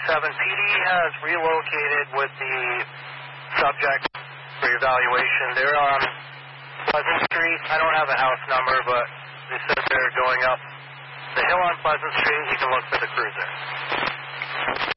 PD has relocated with the subject for evaluation. They're on Pleasant Street. I don't have a house number, but they said they're going up the hill on Pleasant Street. You can look for the cruiser.